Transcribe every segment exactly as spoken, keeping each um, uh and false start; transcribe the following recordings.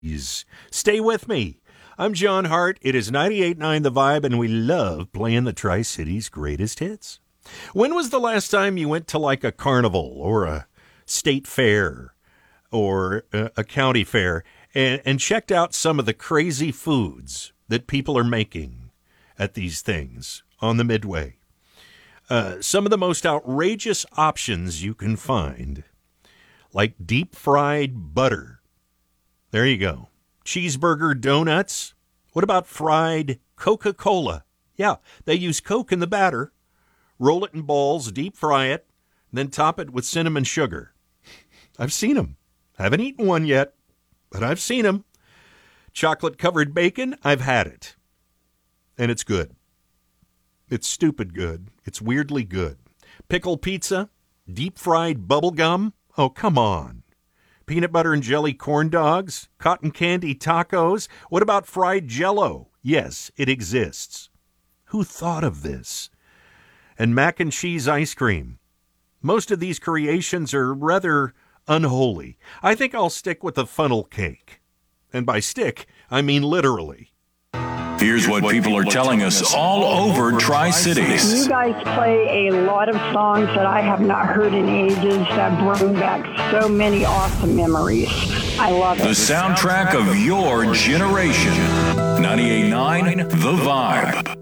Stay with me. I'm John Hart. It is ninety-eight point nine The Vibe, and we love playing the Tri-Cities' greatest hits. When was the last time you went to like a carnival or a state fair or a, a county fair and, and checked out some of the crazy foods that people are making at these things on the Midway? Uh, some of the most outrageous options you can find, like deep-fried butter. There you go. Cheeseburger donuts. What about fried Coca-Cola? Yeah, they use Coke in the batter, roll it in balls, deep fry it, then top it with cinnamon sugar. I've seen them. Haven't eaten one yet, but I've seen them. Chocolate-covered bacon, I've had it. And it's good. It's stupid good. It's weirdly good. Pickle pizza, deep-fried bubble gum. Oh, come on. Peanut butter and jelly corn dogs, cotton candy tacos. What about fried Jell-O? Yes, it exists. Who thought of this? And mac and cheese ice cream. Most of these creations are rather unholy. I think I'll stick with the funnel cake. And by stick, I mean literally. Here's what people are telling us all over Tri-Cities. You guys play a lot of songs that I have not heard in ages that bring back so many awesome memories. I love it. The soundtrack of your generation. ninety-eight point nine The Vibe.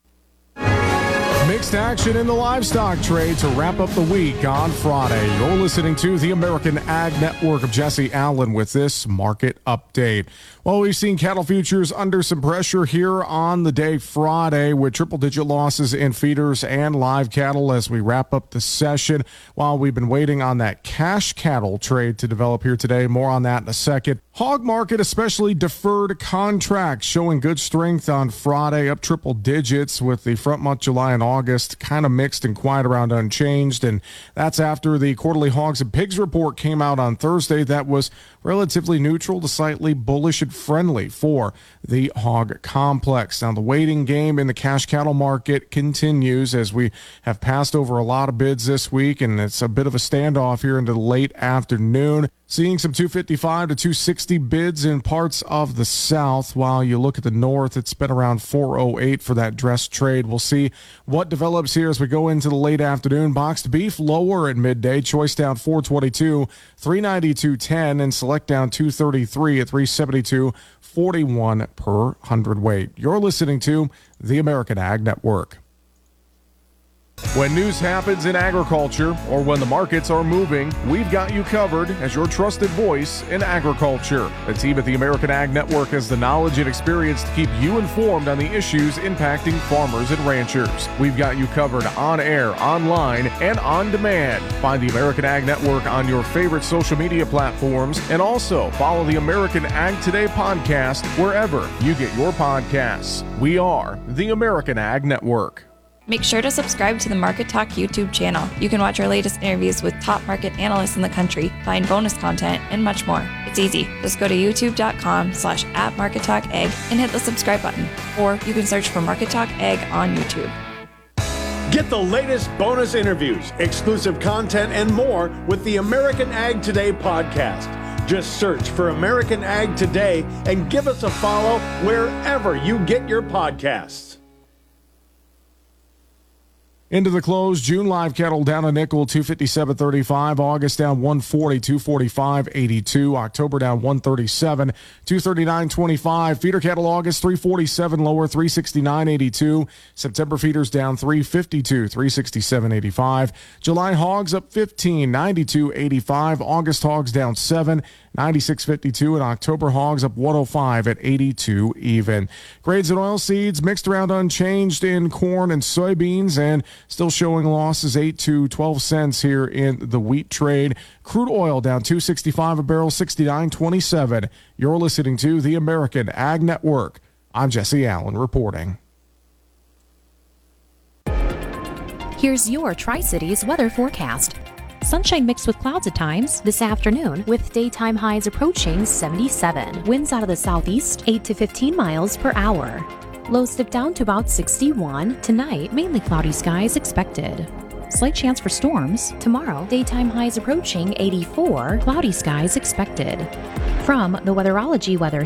Mixed action in the livestock trade to wrap up the week on Friday. You're listening to the American Ag Network. Of Jesse Allen with this market update. Well, we've seen cattle futures under some pressure here on the day Friday with triple-digit losses in feeders and live cattle as we wrap up the session. While we've been waiting on that cash cattle trade to develop here today. More on that in a second. Hog market, especially deferred contracts, showing good strength on Friday, up triple digits with the front month July and August kind of mixed and quiet around unchanged. And that's after the quarterly hogs and pigs report came out on Thursday. That was relatively neutral to slightly bullish and friendly for the hog complex. Now, the waiting game in the cash cattle market continues as we have passed over a lot of bids this week, and it's a bit of a standoff here into the late afternoon. Seeing some two fifty-five to two sixty bids in parts of the south. While you look at the north, it's been around four oh eight for that dress trade. We'll see what develops here as we go into the late afternoon. Boxed beef lower at midday. Choice down four twenty-two, three ninety-two ten, and select down two thirty-three at three seventy-two forty-one per hundredweight. You're listening to the American Ag Network. When news happens in agriculture or when the markets are moving, we've got you covered as your trusted voice in agriculture. The team at the American Ag Network has the knowledge and experience to keep you informed on the issues impacting farmers and ranchers. We've got you covered on air, online, and on demand. Find the American Ag Network on your favorite social media platforms, and also follow the American Ag Today podcast wherever you get your podcasts. We are the American Ag Network. Make sure to subscribe to the Market Talk YouTube channel. You can watch our latest interviews with top market analysts in the country, find bonus content, and much more. It's easy. Just go to youtube.com slash at Market Talk Egg and hit the subscribe button. Or you can search for Market Talk Egg on YouTube. Get the latest bonus interviews, exclusive content, and more with the American Ag Today podcast. Just search for American Ag Today and give us a follow wherever you get your podcasts. Into the close, June live cattle down a nickel, two fifty-seven thirty-five. August down one forty, two forty-five eighty-two. October down one thirty-seven, two thirty-nine twenty-five. Feeder cattle August three forty-seven lower, three sixty-nine eighty-two. September feeders down three fifty-two, three sixty-seven eighty-five. July hogs up fifteen, ninety-two eighty-five. August hogs down seven, ninety-six fifty-two, and October hogs up one oh five at eighty-two even. Grades and oil seeds mixed around unchanged in corn and soybeans, and still showing losses eight to twelve cents here in the wheat trade. Crude oil down two sixty-five a barrel, sixty-nine twenty-seven. You're listening to the American Ag Network. I'm Jesse Allen reporting. Here's your Tri-Cities weather forecast. Sunshine mixed with clouds at times this afternoon, with daytime highs approaching seventy-seven. Winds out of the southeast, eight to fifteen miles per hour. Lows dip down to about sixty-one. Tonight, mainly cloudy skies expected. Slight chance for storms. Tomorrow, daytime highs approaching eighty-four. Cloudy skies expected. From the Weatherology Weather